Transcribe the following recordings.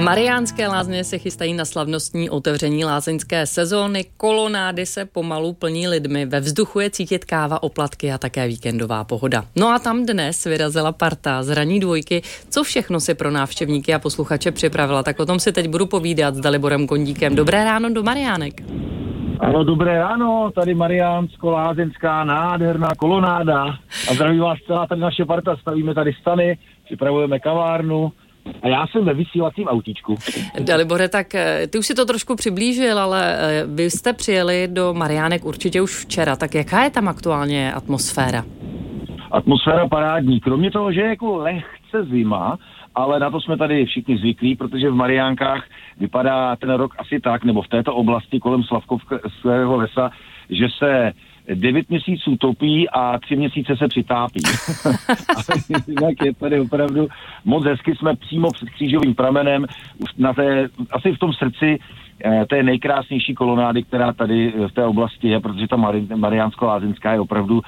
Mariánské Lázně se chystají na slavnostní otevření lázeňské sezóny. Kolonády se pomalu plní lidmi. Ve vzduchu je cítit káva, oplatky a také víkendová pohoda. No a tam dnes vyrazila parta z ranní dvojky. Co všechno si pro návštěvníky a posluchače připravila, tak o tom si teď budu povídat s Daliborem Gondíkem. Dobré ráno do Mariánek. Ano, dobré ráno, tady Mariánsko-Lázeňská nádherná kolonáda. A zdraví vás celá tady naše parta, stavíme tady stany, připravujeme kavárnu. A já jsem ve vysílacím autíčku. Dalibore, tak ty už si to trošku přiblížil, ale vy jste přijeli do Mariánek určitě už včera, tak jaká je tam aktuálně atmosféra? Atmosféra parádní, kromě toho, že je jako lehce zima, ale na to jsme tady všichni zvyklí, protože v Mariánkách vypadá ten rok asi tak, nebo v této oblasti kolem Slavkovského lesa, že se 9 měsíců topí a 3 měsíce se přitápí. Tak je tady opravdu moc hezky, jsme přímo před křížovým pramenem, asi v tom srdci té nejkrásnější kolonády, která tady v té oblasti je, protože ta Mariánsko-Lázeňská je opravdu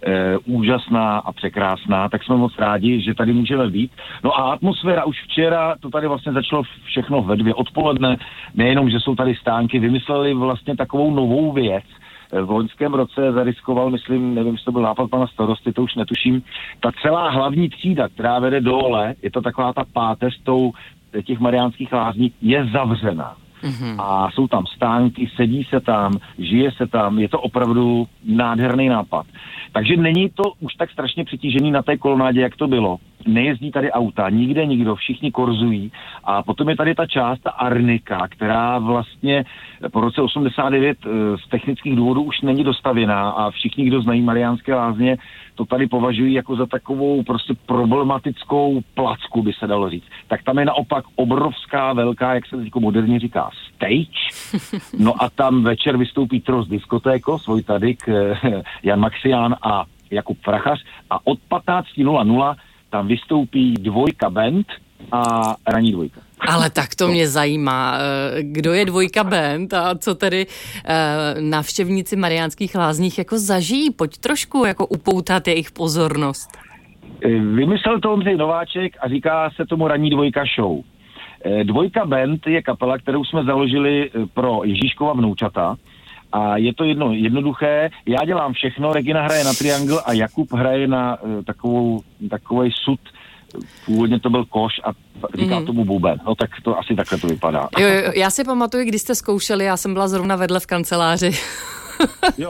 úžasná a překrásná, tak jsme moc rádi, že tady můžeme být. No a atmosféra už včera, to tady vlastně začalo všechno ve 2 odpoledne, nejenom, že jsou tady stánky, vymysleli vlastně takovou novou věc. V loňském roce zariskoval, myslím, nevím, jestli to byl nápad pana starosty, to už netuším, ta celá hlavní třída, která vede dole, je to taková ta páteř těch Mariánských lázní, je zavřená. Mm-hmm. A jsou tam stánky, sedí se tam, žije se tam, je to opravdu nádherný nápad. Takže není to už tak strašně přetížený na té kolonádě, jak to bylo. Nejezdí tady auta, nikde nikdo, všichni korzují. A potom je tady ta část, ta Arnika, která vlastně po roce 89 z technických důvodů už není dostavěná a všichni, kdo znají Mariánské Lázně, to tady považují jako za takovou prostě problematickou placku, by se dalo říct. Tak tam je naopak obrovská, velká, jak se teď moderně říká, stage. No a tam večer vystoupí Tros Diskotéko, svoj tadyk, Jan Maxián a Jakub Frachař a od 15:00 tam vystoupí Dvojka band a ranní dvojka. Ale tak to mě zajímá, kdo je Dvojka band a co tedy návštěvníci Mariánských Lázních jako zažijí? Pojď trošku jako upoutat jejich pozornost. Vymyslel to Ondřej Nováček a říká se tomu ranní dvojka show. Dvojka band je kapela, kterou jsme založili pro Ježíškova vnoučata. A je to jednoduché, já dělám všechno, Regina hraje na triangl a Jakub hraje na takovej sud, původně to byl koš a říká tomu buben. No tak to asi takhle to vypadá. Jo, já si pamatuju, když jste zkoušeli, já jsem byla zrovna vedle v kanceláři. Jo,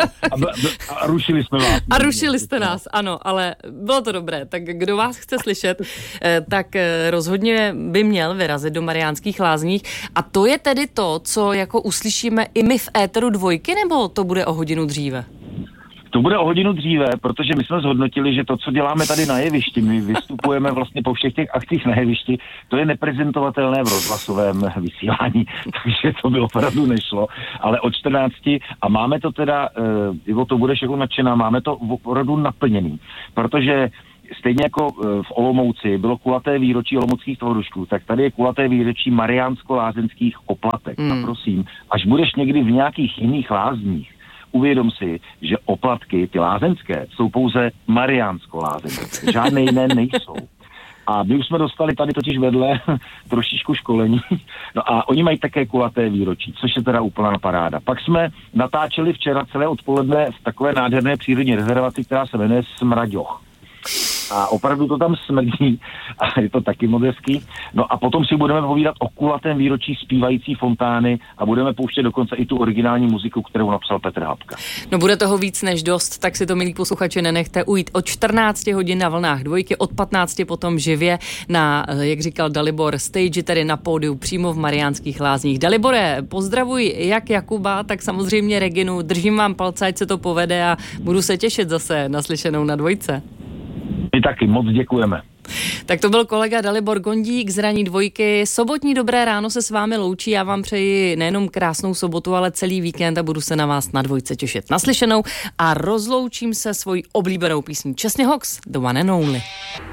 a rušili jsme vás. A rušili jste nás, ano, ale bylo to dobré. Tak kdo vás chce slyšet, tak rozhodně by měl vyrazit do Mariánských Lázních. A to je tedy to, co jako uslyšíme i my v éteru Dvojky, nebo to bude o hodinu dříve? To bude o hodinu dříve, protože my jsme zhodnotili, že to, co děláme tady na jevišti, my vystupujeme vlastně po všech těch akcích na jevišti, to je neprezentovatelné v rozhlasovém vysílání, takže to by opravdu nešlo, ale od 14 a máme to teda, to budeš jako nadšená, máme to opravdu naplněný, protože stejně jako v Olomouci bylo kulaté výročí olomouckých tvorušků, tak tady je kulaté výročí Mariánsko-Lázeňských oplatek. A prosím, až budeš někdy v nějakých jiných lázních, uvědom si, že oplatky, ty lázeňské, jsou pouze Mariánsko-Lázeňské. Žádné jiné nejsou. A my už jsme dostali tady totiž vedle trošičku školení. No a oni mají také kulaté výročí, což je teda úplná paráda. Pak jsme natáčeli včera celé odpoledne v takové nádherné přírodní rezervaci, která se jmenuje Smraďoch. A opravdu to tam smrdí a je to taky moc hezký. No a potom si budeme povídat o kulatém výročí zpívající fontány a budeme pouštět dokonce i tu originální muziku, kterou napsal Petr Hapka. No bude toho víc než dost, tak si to, milí posluchači, nenechte ujít. Od 14 hodin na vlnách Dvojky, od 15 potom živě na, jak říkal Dalibor, stage, tedy na pódiu přímo v Mariánských Lázních. Dalibore, pozdravuj jak Jakuba, tak samozřejmě Reginu. Držím vám palce, ať se to povede a budu se těšit zase naslyšenou na Dvojce. My taky moc děkujeme. Tak to byl kolega Dalibor Gondík z ranní Dvojky. Sobotní dobré ráno se s vámi loučí. Já vám přeji nejenom krásnou sobotu, ale celý víkend a budu se na vás na Dvojce těšit. Naslyšenou a rozloučím se svojí oblíbenou písní Chesney Hawkes, The One and Only.